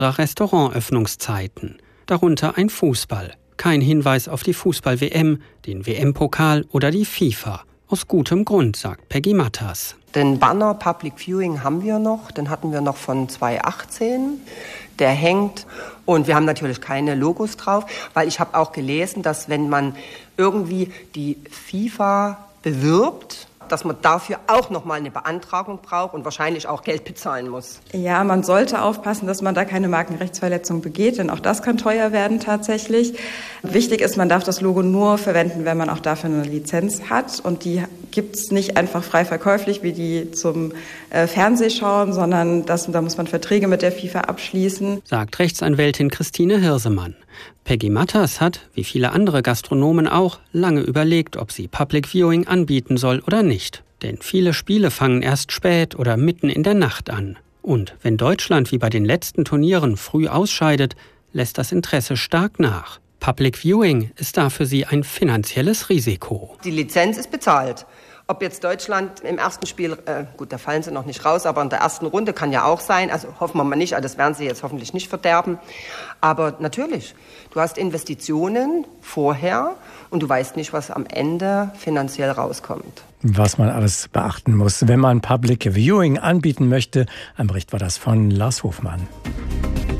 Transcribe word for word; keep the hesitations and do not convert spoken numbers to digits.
Restaurantöffnungszeiten, darunter ein Fußball. Kein Hinweis auf die Fußball-W M, den W M-Pokal oder die FIFA. Aus gutem Grund, sagt Peggy Matters. Den Banner Public Viewing haben wir noch, den hatten wir noch von zweitausendachtzehn. Der hängt und wir haben natürlich keine Logos drauf, weil ich habe auch gelesen, dass wenn man irgendwie die FIFA bewirbt, dass man dafür auch nochmal eine Beantragung braucht und wahrscheinlich auch Geld bezahlen muss. Ja, man sollte aufpassen, dass man da keine Markenrechtsverletzung begeht, denn auch das kann teuer werden tatsächlich. Wichtig ist, man darf das Logo nur verwenden, wenn man auch dafür eine Lizenz hat. Und die gibt's nicht einfach frei verkäuflich wie die zum äh, Fernsehschauen, sondern das, da muss man Verträge mit der FIFA abschließen. Sagt Rechtsanwältin Christine Hirsemann. Peggy Matters hat, wie viele andere Gastronomen auch, lange überlegt, ob sie Public Viewing anbieten soll oder nicht. Denn viele Spiele fangen erst spät oder mitten in der Nacht an. Und wenn Deutschland wie bei den letzten Turnieren früh ausscheidet, lässt das Interesse stark nach. Public Viewing ist da für sie ein finanzielles Risiko. Die Lizenz ist bezahlt. Ob jetzt Deutschland im ersten Spiel, äh, gut, da fallen sie noch nicht raus, aber in der ersten Runde kann ja auch sein, also hoffen wir mal nicht, also das werden sie jetzt hoffentlich nicht verderben. Aber natürlich, du hast Investitionen vorher und du weißt nicht, was am Ende finanziell rauskommt. Was man alles beachten muss, wenn man Public Viewing anbieten möchte. Ein Bericht war das von Lars Hofmann.